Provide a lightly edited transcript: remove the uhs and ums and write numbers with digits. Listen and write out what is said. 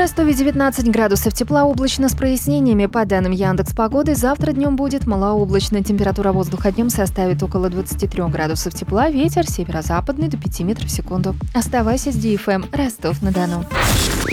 Ростове 19 градусов тепла, облачно с прояснениями. По данным Яндекс.Погоды, завтра днем будет малооблачно. Температура воздуха днем составит около 23 градусов тепла, ветер северо-западный до 5 метров в секунду. Оставайся с DFM, Ростов-на-Дону.